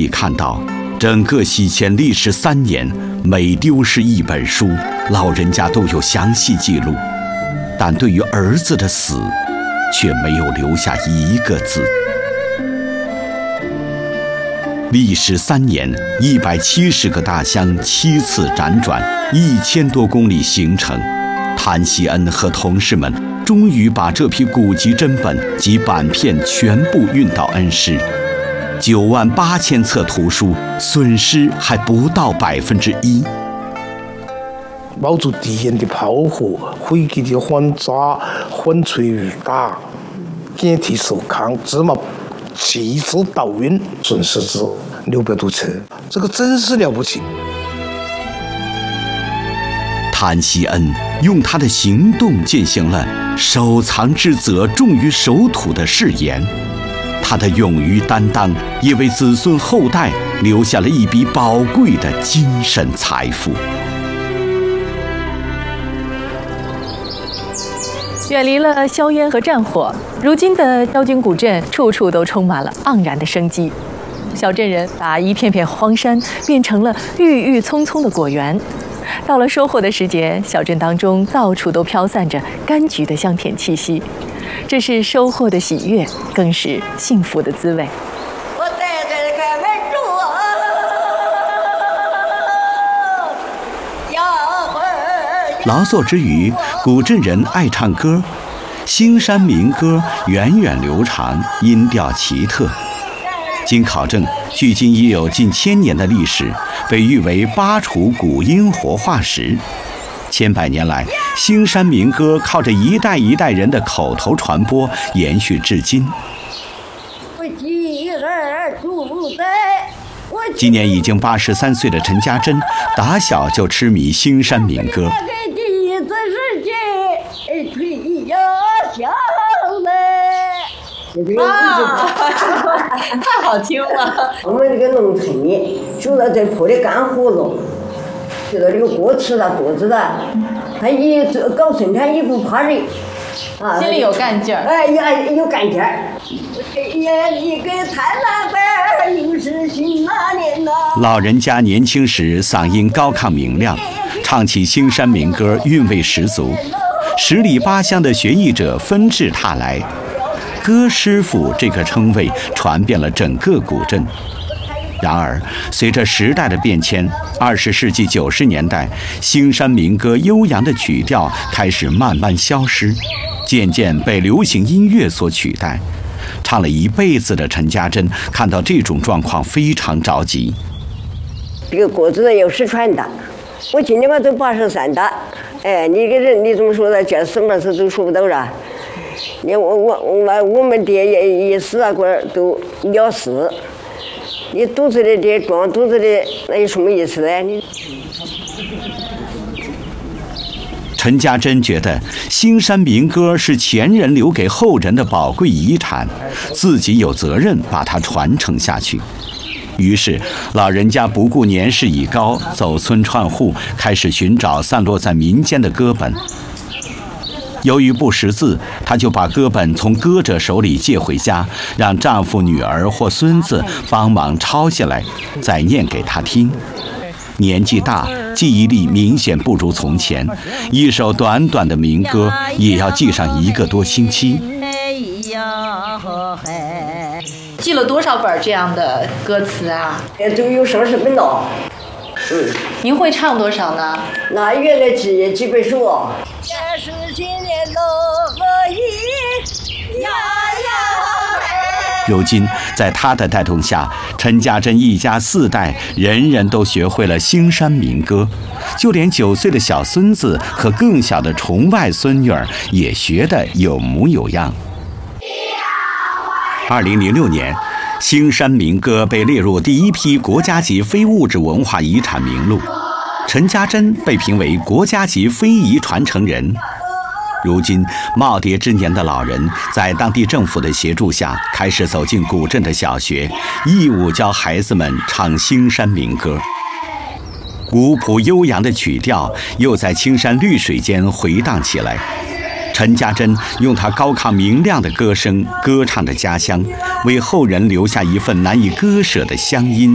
以看到，整个西迁历时3年，每丢失一本书，老人家都有详细记录，但对于儿子的死，却没有留下一个字。历时3年，170个大箱7次辗转，1000多公里行程，谭锡恩和同事们终于把这批古籍珍本及版片全部运到恩施。98000册图书，损失还不到1%。 冒着敌人的炮火，飞机的轰炸，风吹雨打，电梯受抗，芝麻7次倒运，损失至600多车，这个真是了不起。 谭锡恩用他的行动践行了守藏之责重于守土的誓言，他的勇于担当也为子孙后代留下了一笔宝贵的精神财富。 远离了硝烟和战火，如今的昭君古镇处处都充满了盎然的生机。小镇人把一片片荒山变成了郁郁葱葱的果园。到了收获的时节，小镇当中到处都飘散着柑橘的香甜气息，这是收获的喜悦，更是幸福的滋味。 我带着开门住劳作之余，古镇人爱唱歌，兴山民歌源远流长，音调奇特。经考证，距今已有近1000年的历史，被誉为巴楚古音活化石。千百年来，兴山民歌靠着一代一代人的口头传播，延续至今。今年已经83岁的陈家珍，打小就痴迷兴山民歌。 太好听了！ 我们这个农村里，就在这坡的干活了，就在这个锅吃了锅子了，他一搞生产一不怕人， 啊，心里有干劲儿。 哎呀，有干劲儿。眼里个贪婪本，又是新那年呐。 老人家年轻时嗓音高亢明亮，唱起兴山民歌韵味十足，10里8乡的学艺者纷至沓来。歌师傅这个称谓传遍了整个古镇。然而，随着时代的变迁，20世纪90年代，兴山民歌悠扬的曲调开始慢慢消失，渐渐被流行音乐所取代。唱了一辈子的陈家珍看到这种状况非常着急。 这个锅子有失传的，我今年我都83的，哎，你个人你怎么说的？这什么事都说不到了。我们爹也死啊，过都了死。你肚子里的装肚子里，那有什么意思呢？ 陈家珍觉得兴山民歌是前人留给后人的宝贵遗产，自己有责任把它传承下去。于是，老人家不顾年事已高，走村串户，开始寻找散落在民间的歌本。由于不识字，她就把歌本从歌者手里借回家，让丈夫、女儿或孙子帮忙抄下来，再念给她听。年纪大，记忆力明显不如从前，一首短短的民歌也要记上1个多星期。 记了多少本这样的歌词啊？ 都有30本了。 您会唱多少呢？ 那原来几本书啊？ 如今，在他的带动下，陈家珍一家4代人人都学会了兴山民歌，就连9岁的小孙子和更小的重外孙女儿也学得有模有样。2006年，兴山民歌被列入第1批国家级非物质文化遗产名录，陈家珍被评为国家级非遗传承人。如今，耄耋之年的老人在当地政府的协助下，开始走进古镇的小学，义务教孩子们唱兴山民歌。古朴悠扬的曲调又在青山绿水间回荡起来。陈家珍用她高亢明亮的歌声歌唱着家乡，为后人留下一份难以割舍的乡音。